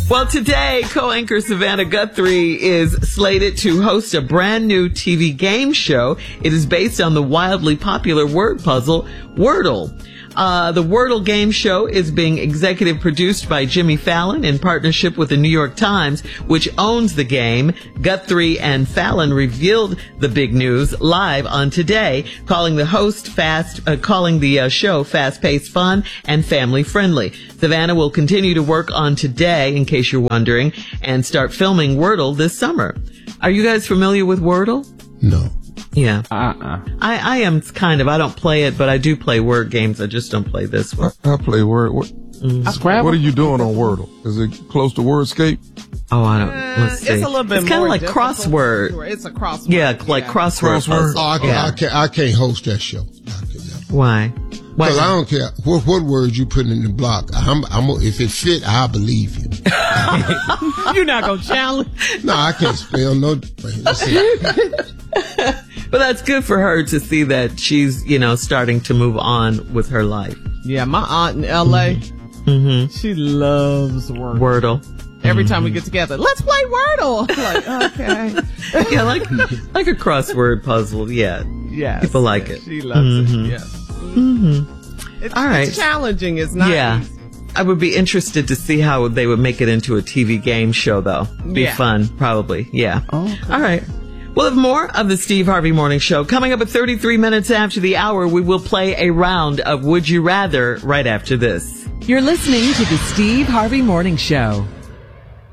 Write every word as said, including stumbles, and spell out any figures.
Well, today, co-anchor Savannah Guthrie is slated to host a brand new T V game show. It is based on the wildly popular word puzzle, Wordle. Uh, the Wordle game show is being executive produced by Jimmy Fallon in partnership with the New York Times, which owns the game. Guthrie and Fallon revealed the big news live on Today, calling the host fast, uh, calling the uh, show fast-paced, fun, and family-friendly. Savannah will continue to work on Today, in case you're wondering, and start filming Wordle this summer. Are you guys familiar with Wordle? No. Yeah. Uh-uh. I, I am kind of. I don't play it, but I do play word games. I just don't play this one. I, I play word. What, Mm. what are you doing on Wordle? Is it close to Wordscape? Oh, I don't. Uh, Let's see. It's a little bit It's kind more of like difficult. crossword. It's a crossword. Yeah, like crossword. Crossword? puzzle. Oh, I, can, Yeah. I, can't, I can't host that show. I can't. Why? Why? Because I don't care what, what words you put in the block. I'm, I'm, if it fit, I believe you. You're not going to challenge. No, I can't spell no. Let's see. But that's good for her to see that she's, you know, starting to move on with her life. Yeah, my aunt in L A, Mm-hmm. she loves Wordle. Wordle. Every time we get together, let's play Wordle. I'm like, okay. Yeah, like like a crossword puzzle. Yeah. Yes. People like it. She loves Mhm. it. Yes. Mm-hmm. It's, All right. it's challenging. It's not Yeah. easy. I would be interested to see how they would make it into a T V game show, though. Be Yeah. fun, probably. Yeah. Oh, okay. All right. We'll have more of the Steve Harvey Morning Show. Coming up at thirty-three minutes after the hour, we will play a round of Would You Rather right after this. You're listening to the Steve Harvey Morning Show.